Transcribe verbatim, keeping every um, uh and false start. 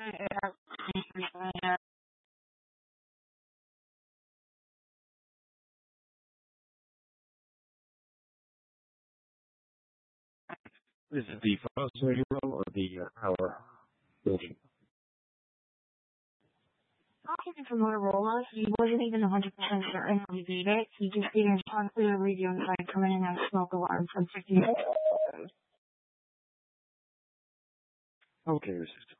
Is it the Frost radio or the uh, Power building? Talking from Motorola, he wasn't even one hundred percent certain how he beat it. He just didn't unclear radio inside coming in and smoke alarm from fifty minutes. Okay, this is